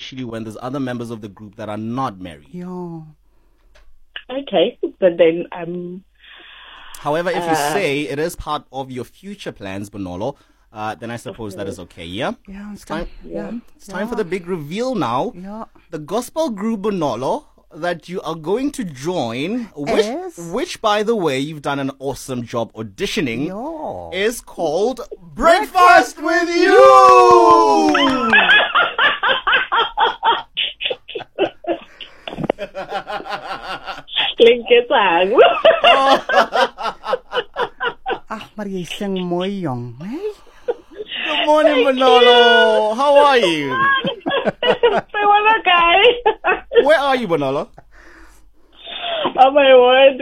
especially when there's other members of the group that are not married. Yeah. Okay, but then However, if you say it is part of your future plans, Bonolo, then I suppose that is okay, yeah? Yeah, it's time. Yeah. It's time for the big reveal now. Yeah. The gospel group Bonolo that you are going to join, Yes. which by the way, you've done an awesome job auditioning, Yeah. is called Breakfast with You! Maar jy sing mooi, jong. Hey? Good morning, Bonolo. How are you? Where are you, Bonolo? Oh my word.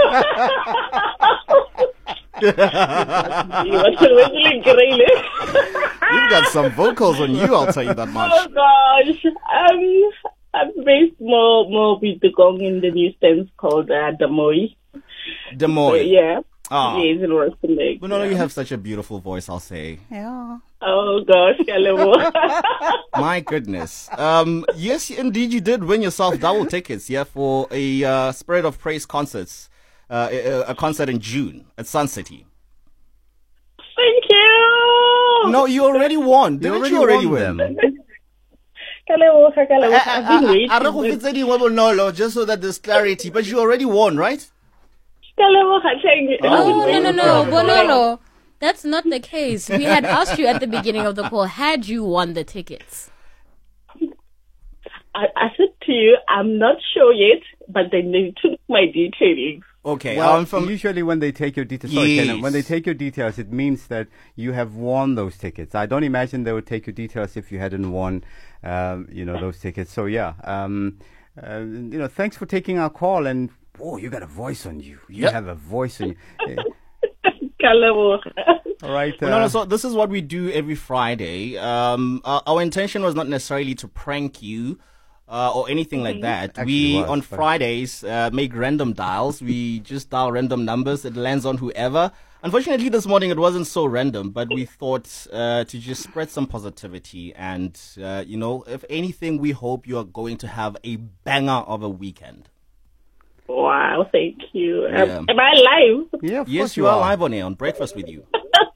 You've got some vocals on you, I'll tell you that much. Oh gosh. I'm based more with the gong in the distance called Damoy. Damoy. Yeah. Ah. Yes, in Rustenburg. Bonolo, you have such a beautiful voice, I'll say. Yeah. Oh gosh, Kalebo. My goodness. Yes, indeed, you did win yourself double tickets, yeah, for a Spirit of Praise concerts, a concert in June at Sun City. Thank you. No, you already won. Didn't you already win? Kalebo, I've been waiting. I don't know if it's any Bonolo, just so that there's clarity, but you already won, right? Kalebo, No, Bonolo. That's not the case. We had asked you at the beginning of the call, had you won the tickets? I said to you, I'm not sure yet, but then they took my details. Okay. Well, usually when they take your details, sorry, Yes. Kenan, when they take your details, it means that you have won those tickets. I don't imagine they would take your details if you hadn't won, those tickets. So yeah, thanks for taking our call. And you got a voice on you. You Yep. have a voice on you. Kalebo. All right. No, so this is what we do every Friday. Our intention was not necessarily to prank you or anything like that. Actually On Fridays, make random dials. We just dial random numbers. It lands on whoever. Unfortunately, this morning it wasn't so random, but we thought to just spread some positivity. And, if anything, we hope you are going to have a banger of a weekend. Wow, thank you. Yeah. Am I live? Yeah, of Yes, course you are live on air on Breakfast with You.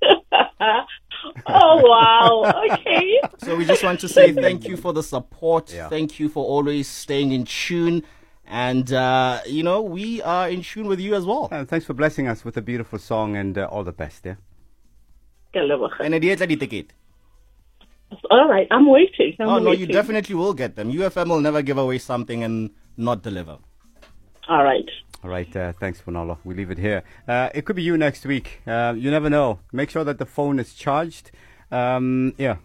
Oh, wow. Okay. So we just want to say thank you for the support. Yeah. Thank you for always staying in tune. And, we are in tune with you as well. And thanks for blessing us with a beautiful song and all the best. Yeah. Kalebo. And the ticket. All right, I'm waiting. Oh, no, you definitely will get them. UFM will never give away something and not deliver. All right. All right, thanks, Bonolo. We leave it here. It could be you next week. You never know. Make sure that the phone is charged. Yeah.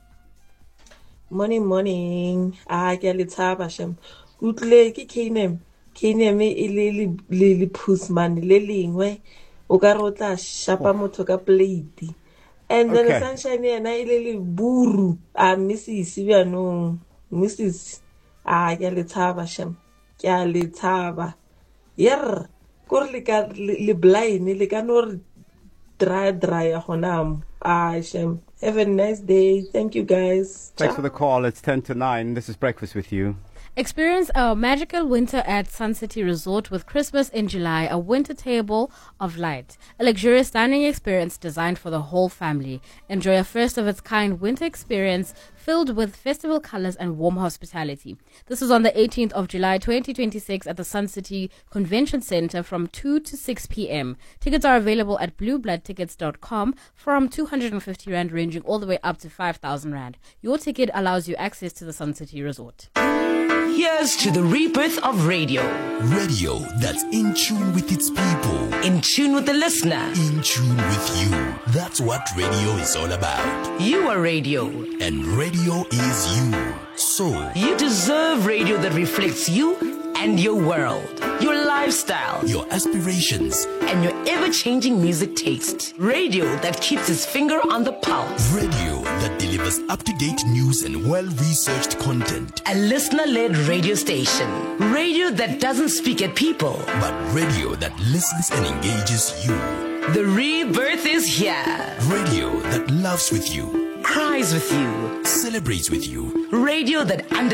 Morning. Ke a le tshaba shem. Utlwe ke Knem e le pusman le lengwe o ka re o tla shapa motho ka plate. And then Okay. Sunshine yena e le buru a Mrs. Bianong Mrs. Ke a le tshaba shem. Ke a le tshaba. Yer kore le ka le blind le ka no dry gona shem. Have a nice day. Thank you guys. Thanks for the call. It's 10 to 9. This is Breakfast with You. Experience a magical winter at Sun City Resort with Christmas in July, a winter table of light. A luxurious dining experience designed for the whole family. Enjoy a first-of-its-kind winter experience filled with festival colors and warm hospitality. This is on the 18th of July 2026 at the Sun City Convention Center from 2 to 6 p.m. Tickets are available at bluebloodtickets.com from 250 Rand ranging all the way up to 5,000 Rand. Your ticket allows you access to the Sun City Resort. Here's to the rebirth of radio. Radio that's in tune with its people. In tune with the listener. In tune with you. That's what radio is all about. You are radio. And radio is you. So, you deserve radio that reflects you and your world, your lifestyle, your aspirations, and your ever-changing music taste. Radio that keeps its finger on the pulse. Radio that delivers up-to-date news and well-researched content. A listener-led radio station. Radio that doesn't speak at people, but radio that listens and engages you. The rebirth is here. Radio that loves with you, cries with you, celebrates with you. Radio that